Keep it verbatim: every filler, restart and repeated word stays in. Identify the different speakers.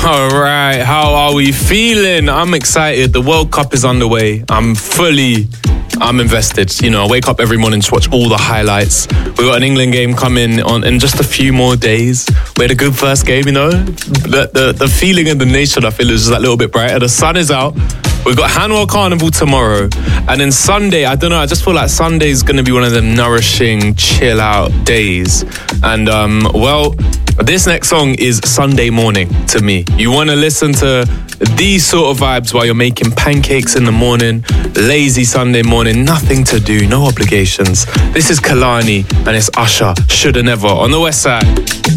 Speaker 1: All right, how are we feeling? I'm excited. The World Cup is underway. I'm fully, I'm invested. You know, I wake up every morning to watch all the highlights. We got an England game coming on in just a few more days. We had a good first game, you know. The the, the feeling and the nation, I feel, is just that little bit brighter. The sun is out. We've got Hanwell Carnival tomorrow. And then Sunday, I don't know, I just feel like Sunday's going to be one of them nourishing, chill out days. And, um, well, this next song is Sunday morning to me. You want to listen to these sort of vibes while you're making pancakes in the morning, lazy Sunday morning, nothing to do, no obligations. This is Kalani and it's Usher, Shoulda Never on the West Side.